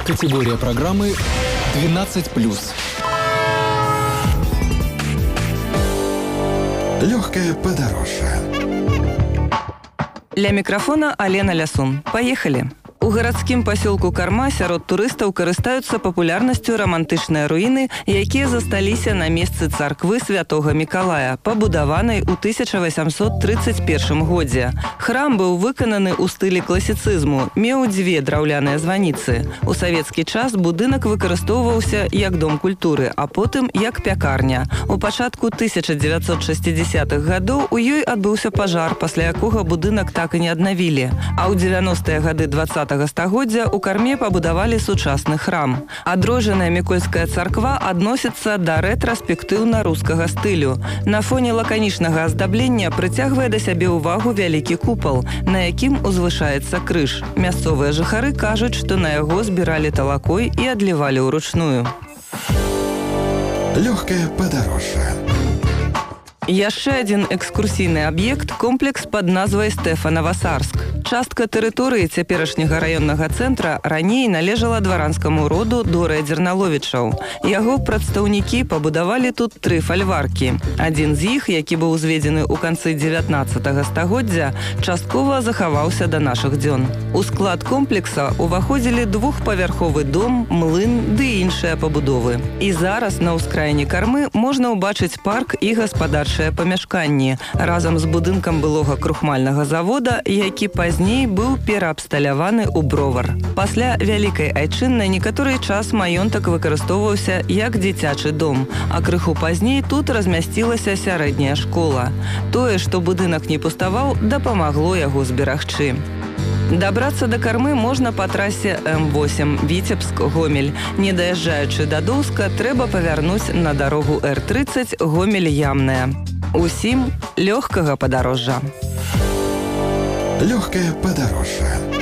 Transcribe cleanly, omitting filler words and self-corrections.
Категория программы 12+. Легкое подорожье. Ля микрофона Алена Лясун. Поехали! У гарадскім пасёлку Карма сярод турыстаў карыстаюцца папулярнасцю рамантычныя руіны, якія засталіся на месцы царквы святога Мікалая, пабудаванай у 1831 годзе. Храм быў выкананы ў стылі класіцызму, меў дзве драўляныя званіцы. У савецкі час будынак выкарыстоўваўся як дом культуры, а потым як пякарня. У пачатку 1960-х гадоў у ёй адбыўся пажар, пасля якога будынак так і не аднавілі. А ў 90-е гады 20-го стагоддзя у Карме пабудавалі сучасны храм. Адроджаная Мікольская царква адносіцца да рэтраспектыўна-рускага стылю. На фоне лаканічнага аздаблення прыцягвае да сябе ўвагу вялікі купал, на якім узвышаецца крыж. Мясцовыя жыхары кажуць, што на яго збіралі талакой і адлівалі ўручную. Легкое подорожье. Яшчэ адзін экскурсійны аб'ект – комплекс пад назвай Стэфанава-Сарск. Частка тэрыторыі цяперашняга раённага цэнтра раней належала дваранскаму роду Дорыя-Дзерналовічаў. Яго прадстаўнікі пабудавалі тут 3 фальваркі. Адзін з іх, які быў узведзены ў канцы 19-го стагоддзя, часткова захаваўся да нашых дзён. У склад комплекса ўваходзілі двухпавярховы дом, млын ды іншыя пабудовы. І зараз на ўскраіне Кармы можна ўбачыць парк і гаспадарчыя памяшканні разам з будынкам былога крухмальнага завода, які пазней быў пераабсталяваны ў бровар. Пасля Вялікай Айчыннай некаторы час маёнтак выкарыстоўваўся як дзіцячы дом, а крыху пазней тут размясцілася сярэдняя школа. Тое, што будынак не пуставаў, дапамагло яго зберагчы. Дабрацца да Кармы можна па трасе М8 Віцебск-Гомель. Не даязджаючы да Доўска, трэба павярнуць на дарогу Р30 Гомель-Ямная. Усім лёгкага падарожжа. Легкое подорожье.